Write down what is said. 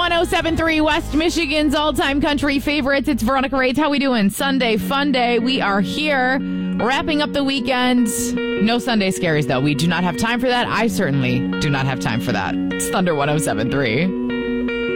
1073 West Michigan's all-time country favorites. It's Veronica Raids. How we doing? Sunday, fun day. We are here wrapping up the weekend. No Sunday scaries, though. We do not have time for that. I certainly do not have time for that. It's Thunder 1073.